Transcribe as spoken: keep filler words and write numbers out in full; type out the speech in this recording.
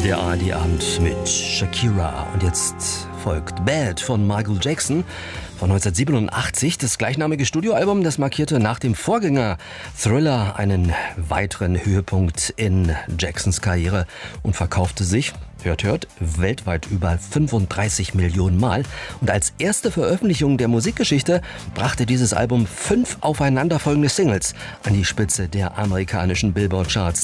Der A R D-Abend mit Shakira. Und jetzt folgt Bad von Michael Jackson von neunzehnhundertsiebenundachtzig. Das gleichnamige Studioalbum, das markierte nach dem Vorgänger Thriller einen weiteren Höhepunkt in Jacksons Karriere und verkaufte sich, hört, hört, weltweit über fünfunddreißig Millionen Mal. Und als erste Veröffentlichung der Musikgeschichte brachte dieses Album fünf aufeinanderfolgende Singles an die Spitze der amerikanischen Billboard-Charts.